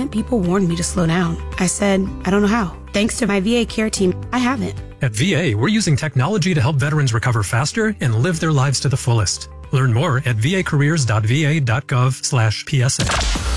people warned me to slow down. I said, I don't know how. Thanks to my VA care team, I haven't. At VA, we're using technology to help veterans recover faster and live their lives to the fullest. Learn more at vacareers.va.gov/PSA.